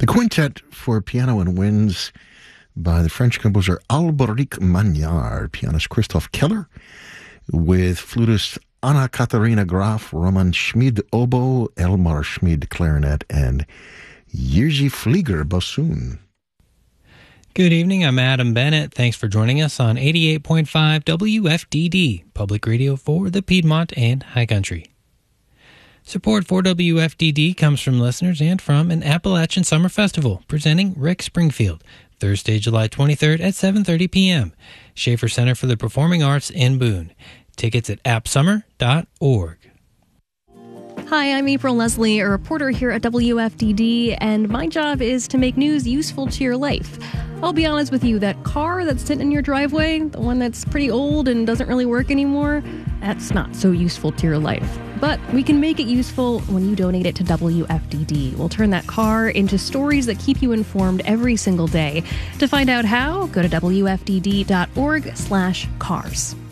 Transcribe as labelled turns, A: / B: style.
A: The quintet for piano and winds by the French composer Alberic Magnard, pianist Christoph Keller, with flutist Anna Katharina Graf, Roman Schmid oboe, Elmar Schmid clarinet, and Jiří Flieger bassoon.
B: Good evening, I'm Adam Bennett. Thanks for joining us on 88.5 WFDD, public radio for the Piedmont and High Country. Support for WFDD comes from listeners and from an Appalachian Summer Festival presenting Rick Springfield, Thursday, July 23rd at 7:30 p.m. Schaefer Center for the Performing Arts in Boone. Tickets at appsummer.org.
C: Hi, I'm April Leslie, a reporter here at WFDD, and my job is to make news useful to your life. I'll be honest with you, that car that's sitting in your driveway, the one that's pretty old and doesn't really work anymore, that's not so useful to your life. But we can make it useful when you donate it to WFDD. We'll turn that car into stories that keep you informed every single day. To find out how, go to WFDD.org/cars.